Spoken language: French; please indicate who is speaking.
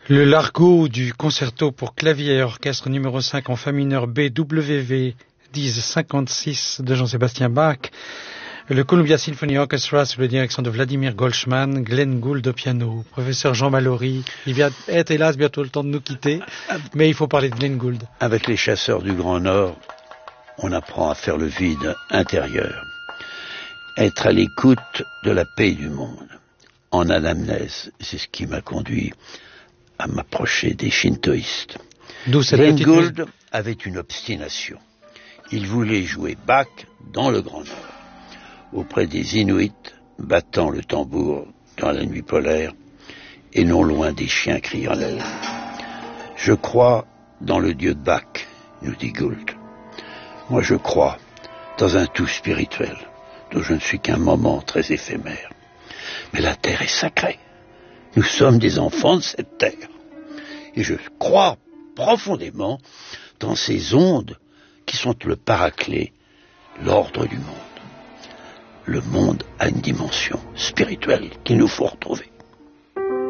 Speaker 1: Le Largo du concerto pour clavier et orchestre numéro 5 en fa mineur BWV 1056 de Jean-Sébastien Bach. Le Columbia Symphony Orchestra sous la direction de Vladimir Goldsman, Glenn Gould au piano, professeur Jean Mallory. Il vient être hélas bientôt le temps de nous quitter, mais il faut parler de Glenn Gould.
Speaker 2: Avec les chasseurs du Grand Nord, on apprend à faire le vide intérieur. Être à l'écoute de la paix du monde. En anamnèse, c'est ce qui m'a conduit à m'approcher des shintoïstes. Glenn Gould avait une obstination. Il voulait jouer Bach dans le Grand Nord, auprès des Inuits battant le tambour dans la nuit polaire et non loin des chiens criant la lune. Je crois dans le Dieu de Bach, nous dit Gould. Moi je crois dans un tout spirituel, dont je ne suis qu'un moment très éphémère. Mais la terre est sacrée. Nous sommes des enfants de cette terre. Et je crois profondément dans ces ondes qui sont le paraclet, l'ordre du monde. Le monde a une dimension spirituelle qu'il nous faut retrouver.